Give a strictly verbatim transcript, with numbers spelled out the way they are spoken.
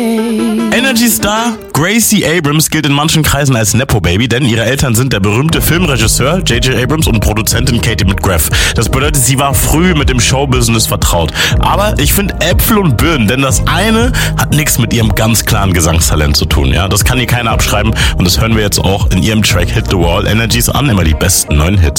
Energy Star Gracie Abrams gilt in manchen Kreisen als Nepo-Baby, denn ihre Eltern sind der berühmte Filmregisseur J J Abrams und Produzentin Katie McGrath. Das bedeutet, sie war früh mit dem Showbusiness vertraut. Aber ich finde Äpfel und Birnen, denn das eine hat nichts mit ihrem ganz klaren Gesangstalent zu tun. Ja, das kann ihr keiner abschreiben und das hören wir jetzt auch in ihrem Track Hit the Wall. Energies an, immer die besten neuen Hits.